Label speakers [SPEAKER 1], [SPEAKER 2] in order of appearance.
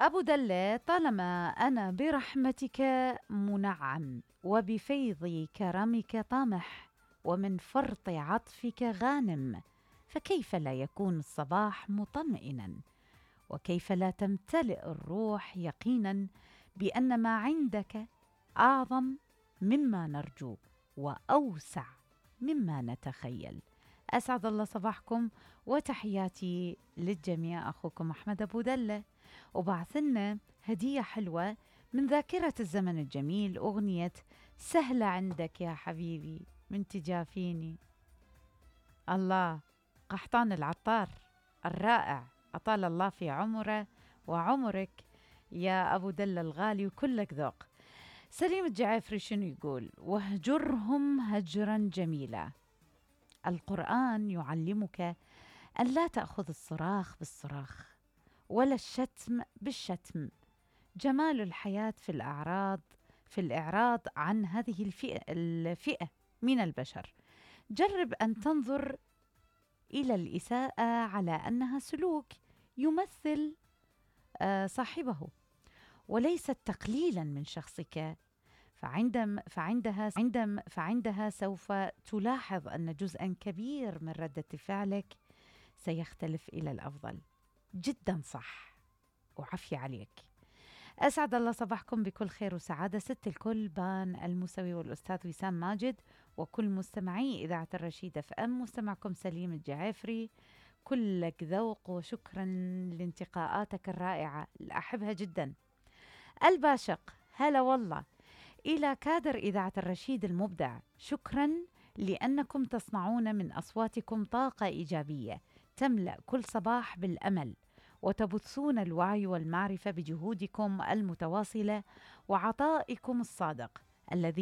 [SPEAKER 1] أبو دلة، طالما أنا برحمتك منعم وبفيض كرمك طامح ومن فرط عطفك غانم، فكيف لا يكون الصباح مطمئنا؟ وكيف لا تمتلئ الروح يقينا بأن ما عندك أعظم مما نرجو وأوسع مما نتخيل. أسعد الله صباحكم وتحياتي للجميع. أخوكم أحمد أبو دلة، وبعثلنا هدية حلوة من ذاكرة الزمن الجميل، أغنية سهلة عندك يا حبيبي من تجافيني. الله، قحطان العطار الرائع، أطال الله في عمره وعمرك يا أبو دلة الغالي، وكلك ذوق. سليم الجعافري شنو يقول؟ واهجرهم هجرا جميلا. القرآن يعلمك أن لا تأخذ الصراخ بالصراخ ولا الشتم بالشتم. جمال الحياة في الإعراض عن هذه الفئة من البشر. جرب أن تنظر إلى الإساءة على أنها سلوك يمثل صاحبه وليست تقليلا من شخصك، فعندها سوف تلاحظ أن جزءا كبير من ردة فعلك سيختلف إلى الأفضل. جدا صح، وعافية عليك. أسعد الله صباحكم بكل خير وسعادة. ست الكل بان الموسوي والأستاذ وسام ماجد وكل مستمعي إذاعة الرشيد اف ام. مستمعكم سليم الجعافري، كلك ذوق، وشكرا لانتقاءاتك الرائعة، أحبها جدا. الباشق، هلا والله. إلى كادر إذاعة الرشيد المبدع، شكرا لأنكم تصنعون من أصواتكم طاقة إيجابية تملأ كل صباح بالأمل، وتبثون الوعي والمعرفة بجهودكم المتواصلة وعطائكم الصادق الذي